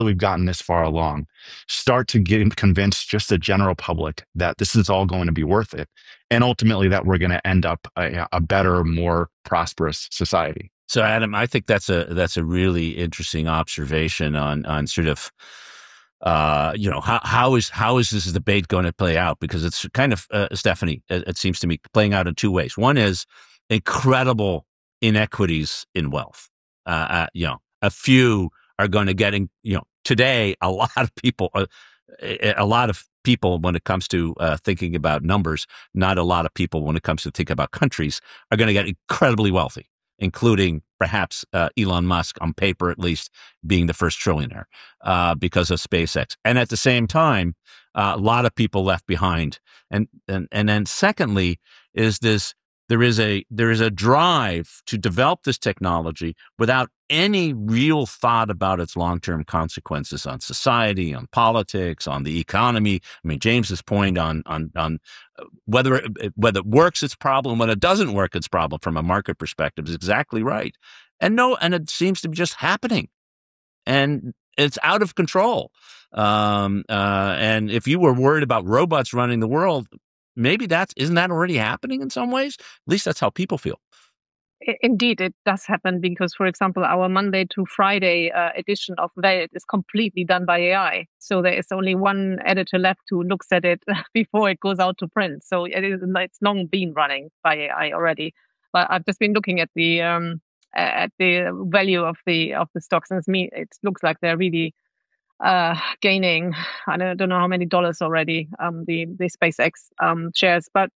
we've gotten this far along, start to get convince just the general public that this is all going to be worth it, and ultimately that we're going to end up a better, more prosperous society. So, Adam, I think that's a really interesting observation on sort of how is this debate going to play out? Because it's kind of Stephanie, it seems to me, playing out in two ways. One is incredible inequities in wealth. A few are going to get today. A lot of people, when it comes to thinking about numbers, not a lot of people when it comes to thinking about countries are going to get incredibly wealthy, including perhaps Elon Musk, on paper at least, being the first trillionaire because of SpaceX. And at the same time, a lot of people left behind. And then secondly is this. There is a drive to develop this technology without any real thought about its long-term consequences on society, on politics, on the economy. I mean, James's point on whether it works, its problem; when it doesn't work, its problem from a market perspective is exactly right. And it seems to be just happening, and it's out of control. And if you were worried about robots running the world, maybe isn't that already happening in some ways? At least that's how people feel. Indeed, it does happen because, for example, our Monday to Friday edition of Welt is completely done by AI. So there is only one editor left who looks at it before it goes out to print. So it's long been running by AI already. But I've just been looking at the value of the stocks, and it looks like they're really gaining. I don't know how many dollars already. The SpaceX shares, but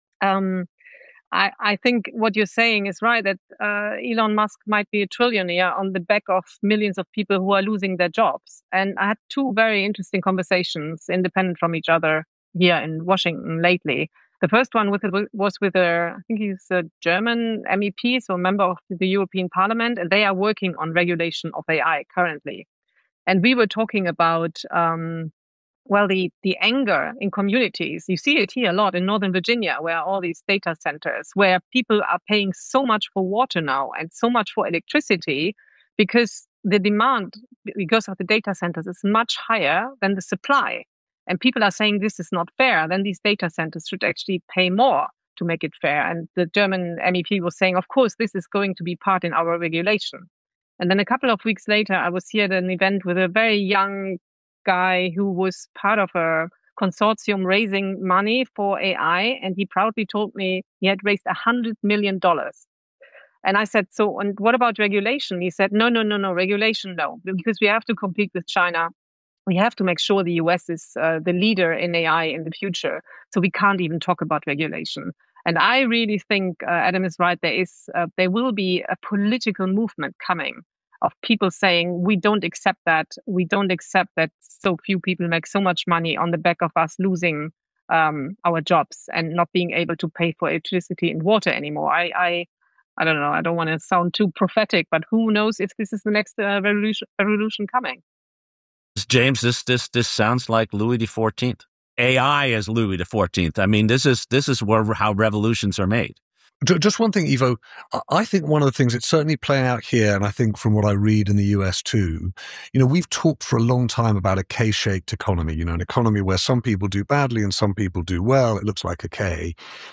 I think what you're saying is right, that Elon Musk might be a trillionaire on the back of millions of people who are losing their jobs. And I had two very interesting conversations, independent from each other, here in Washington lately. The first one was with I think he's a German MEP, so a member of the European Parliament, and they are working on regulation of AI currently. And we were talking about the anger in communities. You see it here a lot in Northern Virginia, where all these data centers, where people are paying so much for water now and so much for electricity because the demand, because of the data centers, is much higher than the supply. And people are saying this is not fair. Then these data centers should actually pay more to make it fair. And the German MEP was saying, of course, this is going to be part in our regulation. And then a couple of weeks later, I was here at an event with a very young guy who was part of a consortium raising money for AI. And he proudly told me he had raised $100 million. And I said, so, and what about regulation? He said, no, regulation, no, because we have to compete with China. We have to make sure the US is the leader in AI in the future. So we can't even talk about regulation. And I really think Adam is right. There will be a political movement coming of people saying, we don't accept that. We don't accept that so few people make so much money on the back of us losing our jobs and not being able to pay for electricity and water anymore. I don't know. I don't want to sound too prophetic, but who knows if this is the next revolution coming. James, this sounds like Louis XIV. AI as Louis XIV. I mean, this is how revolutions are made. Just one thing, Ivo. I think one of the things that's certainly playing out here, and I think from what I read in the US too, we've talked for a long time about a K-shaped economy, an economy where some people do badly and some people do well. It looks like a K.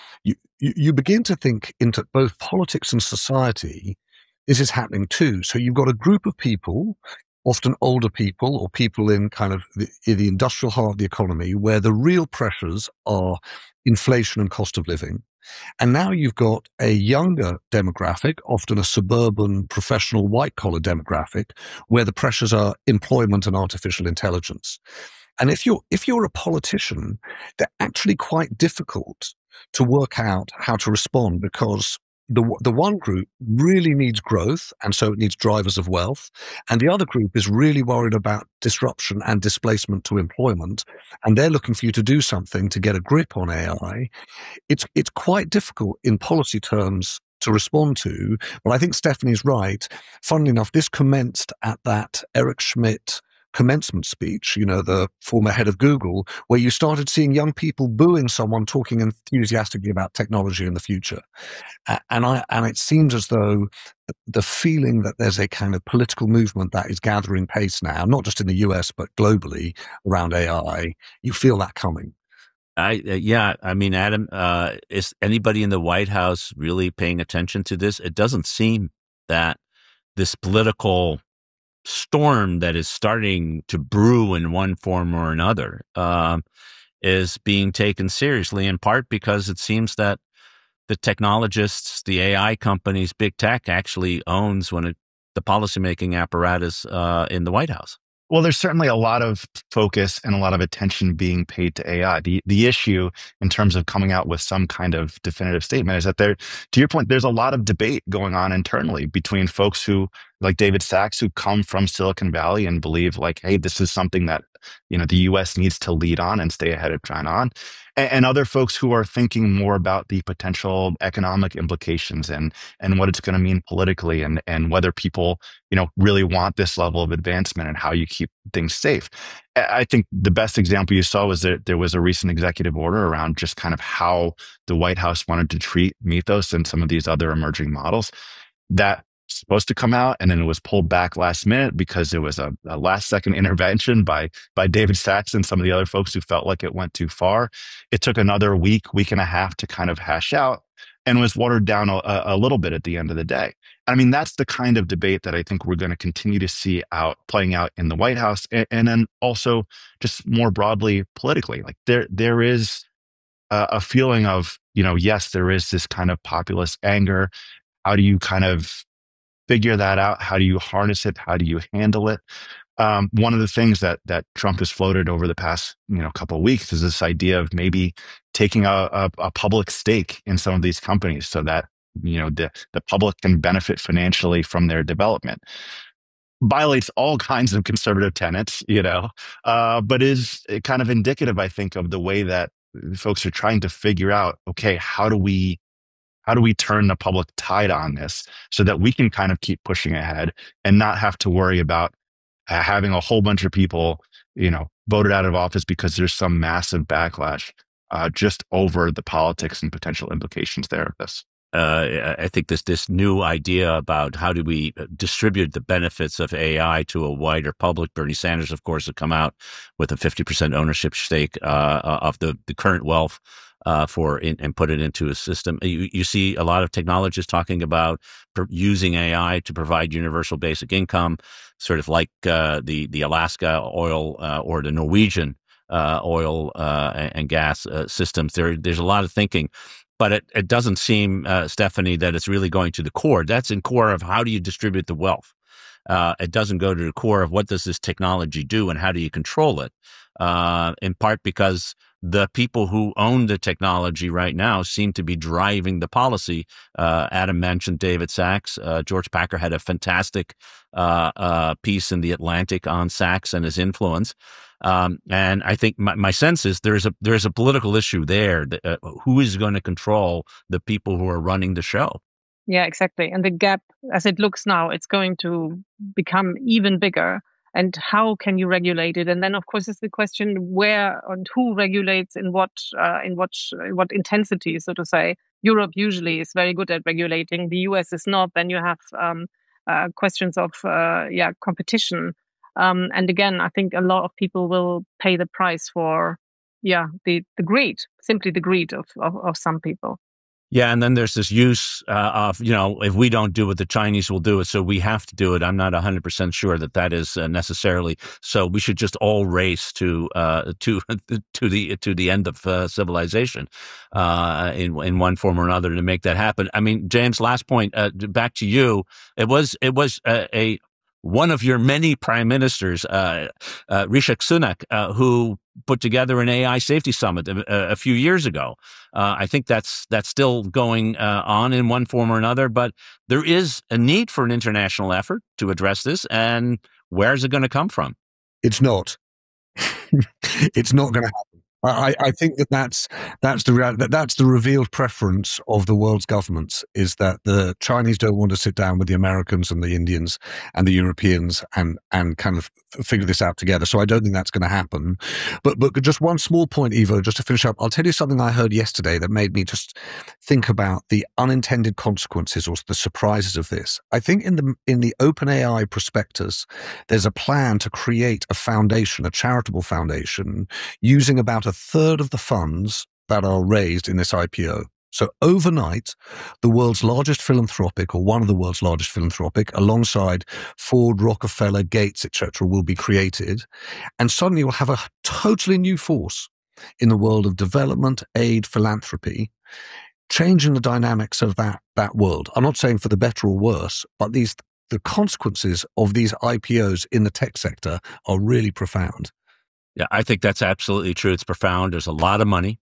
You begin to think into both politics and society, this is happening too. So you've got a group of people, often older people or people in kind of the industrial heart of the economy, where the real pressures are inflation and cost of living. And now you've got a younger demographic, often a suburban, professional, white-collar demographic, where the pressures are employment and artificial intelligence. And if you're a politician, they're actually quite difficult to work out how to respond, because the one group really needs growth, and so it needs drivers of wealth, and the other group is really worried about disruption and displacement to employment, and they're looking for you to do something to get a grip on AI. It's quite difficult in policy terms to respond to, but I think Stephanie's right. Funnily enough, this commenced at that Eric Schmidt commencement speech, the former head of Google, where you started seeing young people booing someone talking enthusiastically about technology in the future. And it seems as though the feeling that there's a kind of political movement that is gathering pace now, not just in the US, but globally around AI, you feel that coming. Adam, is anybody in the White House really paying attention to this? It doesn't seem that this political storm that is starting to brew in one form or another is being taken seriously, in part because it seems that the technologists, the AI companies, big tech actually owns the policymaking apparatus in the White House. Well, there's certainly a lot of focus and a lot of attention being paid to AI. The issue in terms of coming out with some kind of definitive statement is that to your point, there's a lot of debate going on internally between folks who, like David Sacks, who come from Silicon Valley and believe like, hey, this is something that, the US needs to lead on and stay ahead of China on. And other folks who are thinking more about the potential economic implications and what it's going to mean politically and whether people, really want this level of advancement and how you keep things safe. I think the best example you saw was that there was a recent executive order around just kind of how the White House wanted to treat Mythos and some of these other emerging models that supposed to come out, and then it was pulled back last minute because it was a last second intervention by David Sacks and some of the other folks who felt like it went too far. It took another week and a half to kind of hash out and was watered down a little bit at the end of the day. I mean, that's the kind of debate that I think we're going to continue to see playing out in the White House, and then also just more broadly politically. Like there is a feeling of, yes, there is this kind of populist anger. How do you kind of figure that out? How do you harness it? How do you handle it? One of the things that Trump has floated over the past couple of weeks is this idea of maybe taking a public stake in some of these companies so that the public can benefit financially from their development. Violates all kinds of conservative tenets, but is kind of indicative, I think, of the way that folks are trying to figure out, okay, how do we turn the public tide on this so that we can kind of keep pushing ahead and not have to worry about having a whole bunch of people, voted out of office because there's some massive backlash just over the politics and potential implications there of this. I think this new idea about how do we distribute the benefits of AI to a wider public. Bernie Sanders, of course, had come out with a 50% ownership stake of the current wealth and put it into a system. You see a lot of technologists talking about using AI to provide universal basic income, sort of like the Alaska oil or the Norwegian oil and gas systems. There's a lot of thinking. But it doesn't seem, Stephanie, that it's really going to the core. That's in core of how do you distribute the wealth. It doesn't go to the core of what does this technology do and how do you control it, in part because the people who own the technology right now seem to be driving the policy. Adam mentioned David Sacks. George Packer had a fantastic piece in The Atlantic on Sacks and his influence. And I think my sense is there's a political issue there. Who is going to control the people who are running the show? Yeah, exactly. And the gap, as it looks now, it's going to become even bigger. And how can you regulate it? And then, of course, is the question where and who regulates in what intensity, so to say. Europe usually is very good at regulating. The US is not. Then you have questions of competition. And again, I think a lot of people will pay the price for the greed, simply the greed of some people. Yeah, and then there's this use of, if we don't do it, the Chinese will do it, so we have to do it. I'm not 100% sure that is necessarily so. We should just all race to the end of civilization in one form or another to make that happen. I mean, James, last point, back to you. It was one of your many prime ministers, Rishi Sunak, who put together an AI safety summit a few years ago. I think that's still going on in one form or another, but there is a need for an international effort to address this. And where's it going to come from? It's not. It's not going to happen. I think that's the revealed preference of the world's governments, is that the Chinese don't want to sit down with the Americans and the Indians and the Europeans and kind of figure this out together. So I don't think that's going to happen. But just one small point, Ivo, just to finish up, I'll tell you something I heard yesterday that made me just think about the unintended consequences or the surprises of this. I think in the OpenAI prospectus, there's a plan to create a foundation, a charitable foundation, using about a third of the funds that are raised in this IPO. So overnight, the world's largest philanthropic, or one of the world's largest philanthropic, alongside Ford, Rockefeller, Gates, etc., will be created. And suddenly you'll have a totally new force in the world of development, aid, philanthropy, changing the dynamics of that world. I'm not saying for the better or worse, but the consequences of these IPOs in the tech sector are really profound. Yeah, I think that's absolutely true. It's profound. There's a lot of money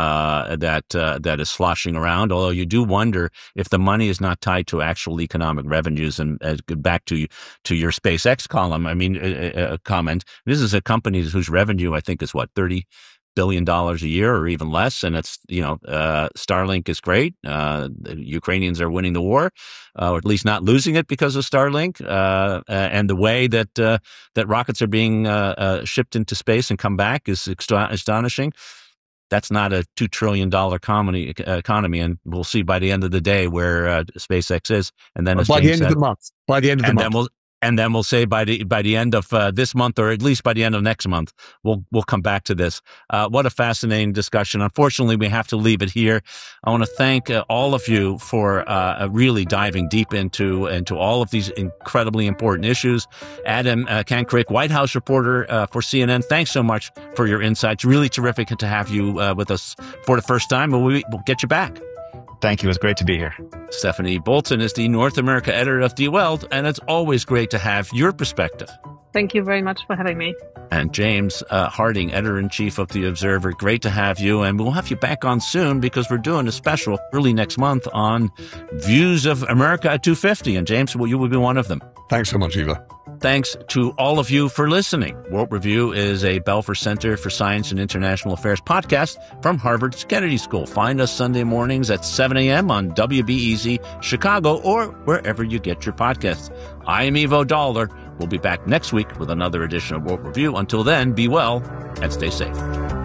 that is sloshing around, although you do wonder if the money is not tied to actual economic revenues. And back to your SpaceX comment, this is a company whose revenue, I think, is $30 billion a year or even less. And it's, Starlink is great. The Ukrainians are winning the war, or at least not losing it because of Starlink. And the way that rockets are being shipped into space and come back is astonishing. That's not a $2 trillion economy. And we'll see by the end of the day where SpaceX is. And then by the end of the month. And then we'll say by the end of this month, or at least by the end of next month, we'll come back to this. What a fascinating discussion. Unfortunately, we have to leave it here. I want to thank all of you for really diving deep into all of these incredibly important issues. Adam Kankrick, White House reporter for CNN, thanks so much for your insights. Really terrific to have you with us for the first time. We'll get you back. Thank you. It was great to be here. Stephanie Bolton is the North America editor of Die Welt, and it's always great to have your perspective. Thank you very much for having me. And James Harding, editor-in-chief of The Observer, great to have you. And we'll have you back on soon because we're doing a special early next month on views of America at 250. And James, you will be one of them. Thanks so much, Eva. Thanks to all of you for listening. World Review is a Belfer Center for Science and International Affairs podcast from Harvard's Kennedy School. Find us Sunday mornings at 7 a.m. on WBEZ Chicago or wherever you get your podcasts. I am Ivo Dollar. We'll be back next week with another edition of World Review. Until then, be well and stay safe.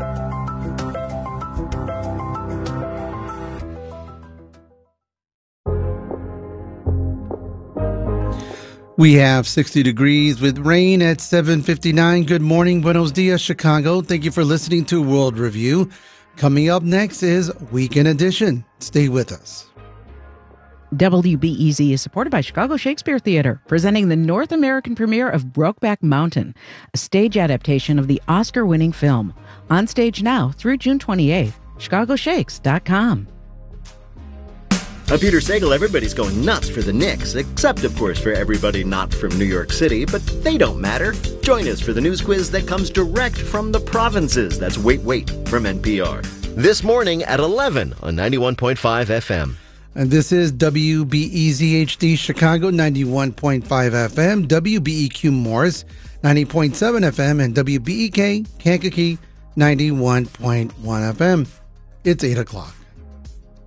We have 60 degrees with rain at 7:59. Good morning, buenos dias, Chicago. Thank you for listening to World Review. Coming up next is Weekend Edition. Stay with us. WBEZ is supported by Chicago Shakespeare Theater, presenting the North American premiere of Brokeback Mountain, a stage adaptation of the Oscar-winning film. On stage now through June 28th. ChicagoShakes.com. I'm Peter Sagal. Everybody's going nuts for the Knicks, except, of course, for everybody not from New York City, but they don't matter. Join us for the news quiz that comes direct from the provinces. That's Wait, Wait from NPR. This morning at 11 on 91.5 FM. And this is WBEZ HD Chicago, 91.5 FM, WBEQ Morris, 90.7 FM, and WBEK Kankakee, 91.1 FM. It's 8 o'clock.